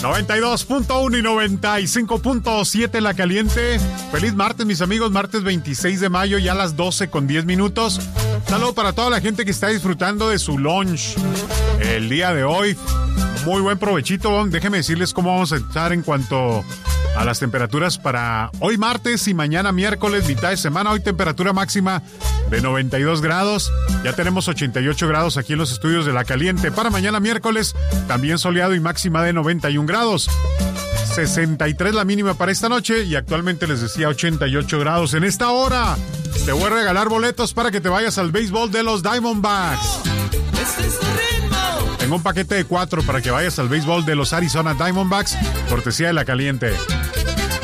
92.1 y 95.7 La Caliente. Feliz martes, mis amigos, martes 26 de mayo, ya a las 12:10. Saludo para toda la gente que está disfrutando de su lunch el día de hoy. Muy buen provechito. Déjenme decirles cómo vamos a estar en cuanto a las temperaturas para hoy martes y mañana miércoles, mitad de semana. Hoy temperatura máxima de 92 grados. Ya tenemos 88 grados aquí en los estudios de La Caliente. Para mañana miércoles, también soleado y máxima de 91 grados. 63 la mínima para esta noche y actualmente les decía 88 grados. En esta hora te voy a regalar boletos para que te vayas al béisbol de los Diamondbacks. Tengo un paquete de 4 para que vayas al béisbol de los Arizona Diamondbacks, cortesía de La Caliente.